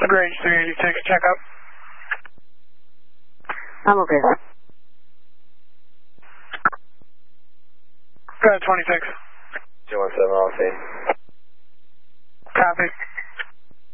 Range 386, check up. I'm okay. Go ahead, 26. 217, I'll see. Copy.